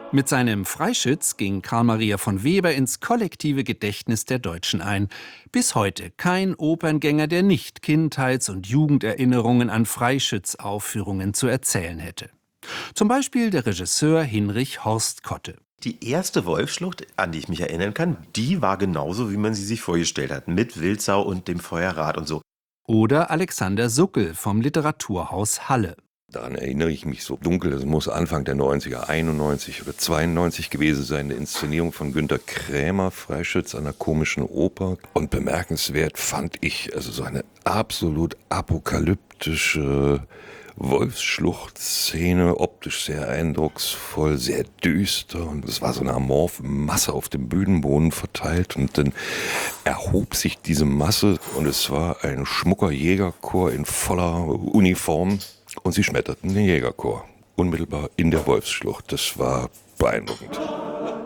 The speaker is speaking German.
Mit seinem Freischütz ging Karl Maria von Weber ins kollektive Gedächtnis der Deutschen ein. Bis heute kein Operngänger, der nicht Kindheits- und Jugenderinnerungen an Freischütz-Aufführungen zu erzählen hätte. Zum Beispiel der Regisseur Hinrich Horstkotte. Die erste Wolfsschlucht, an die ich mich erinnern kann, die war genauso, wie man sie sich vorgestellt hat. Mit Wildsau und dem Feuerrad und so. Oder Alexander Suckel vom Literaturhaus Halle. Daran erinnere ich mich so dunkel, das muss Anfang der 90er, 91 oder 92 gewesen sein, eine Inszenierung von Günter Krämer, Freischütz an der Komischen Oper. Und bemerkenswert fand ich also so eine absolut apokalyptische Wolfsschluchtszene, optisch sehr eindrucksvoll, sehr düster, und es war so eine amorphe Masse auf dem Bühnenboden verteilt, und dann erhob sich diese Masse und es war ein schmucker Jägerchor in voller Uniform. Und sie schmetterten den Jägerchor unmittelbar in der Wolfsschlucht. Das war beeindruckend.